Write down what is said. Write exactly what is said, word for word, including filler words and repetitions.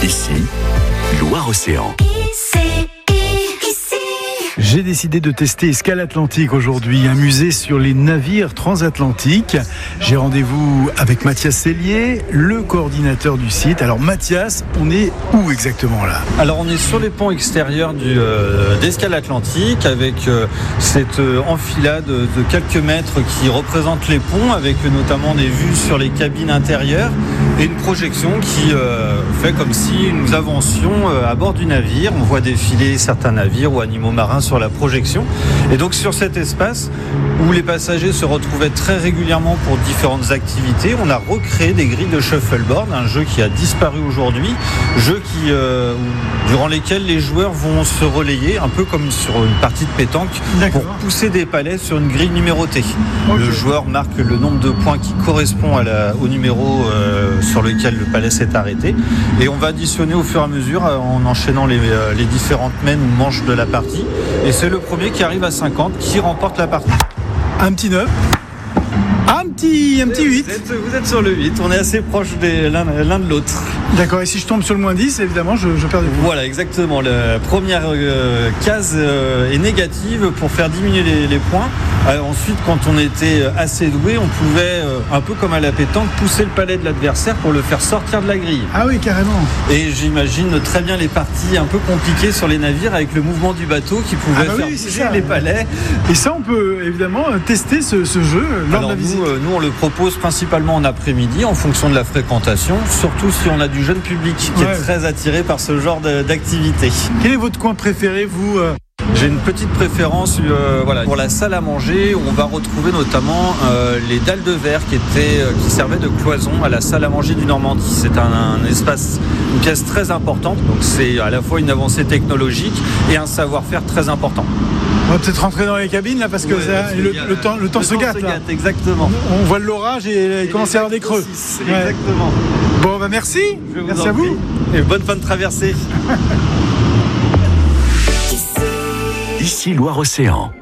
Ici, Loire-Océan. J'ai décidé de tester Escale Atlantique aujourd'hui, un musée sur les navires transatlantiques. J'ai rendez-vous avec Mathias Sellier, le coordinateur du site. Alors Mathias, on est où exactement là ? Alors on est sur les ponts extérieurs du, euh, d'Escale Atlantique avec euh, cette euh, enfilade de quelques mètres qui représente les ponts, avec euh, notamment des vues sur les cabines intérieures et une projection qui euh, fait comme si nous avancions euh, à bord du navire. On voit défiler certains navires ou animaux marins sur la projection. Et donc sur cet espace où les passagers se retrouvaient très régulièrement pour différentes activités, on a recréé des grilles de shuffleboard, un jeu qui a disparu aujourd'hui, jeu qui, euh, durant lesquels les joueurs vont se relayer, un peu comme sur une partie de pétanque, D'accord. pour pousser des palets sur une grille numérotée. Okay. Le joueur marque le nombre de points qui correspond à la, au numéro euh, sur lequel le palais s'est arrêté, et on va additionner au fur et à mesure euh, en enchaînant les, euh, les différentes mènes ou manches de la partie, et c'est le premier qui arrive à cinquante qui remporte la partie. Un petit neuf. Un petit, un petit huit. Vous êtes, vous êtes sur le huit, on est assez proche des, l'un, l'un de l'autre. D'accord, et si je tombe sur le moins dix, évidemment, je, je perds des points. Voilà, exactement. La première euh, case euh, est négative pour faire diminuer les, les points. Alors, ensuite, quand on était assez doué, on pouvait, euh, un peu comme à la pétanque, pousser le palais de l'adversaire pour le faire sortir de la grille. Ah oui, carrément. Et j'imagine très bien les parties un peu compliquées sur les navires avec le mouvement du bateau qui pouvait ah bah faire oui, bouger les palais. Et ça, on peut évidemment tester ce, ce jeu lors Alors de la visite. Nous, euh, nous, on le propose principalement en après-midi en fonction de la fréquentation, surtout si on a du jeune public qui ouais. est très attiré par ce genre de, d'activité. Quel est votre coin préféré, vous euh... J'ai une petite préférence euh, voilà, pour la salle à manger, où on va retrouver notamment euh, les dalles de verre qui, étaient, euh, qui servaient de cloison à la salle à manger du Normandie. C'est un, un espace, une pièce très importante, donc c'est à la fois une avancée technologique et un savoir-faire très important. On va peut-être rentrer dans les cabines là parce que, ouais, ça, le, le, le temps, le temps le se temps gâte. Se là. gâte exactement. On voit de l'orage et il commence à y avoir des creux. Ouais. Exactement. Bon, bah merci. Je vous merci en à vous. Prie. Et bonne fin de traversée. Ici Loire-Océan.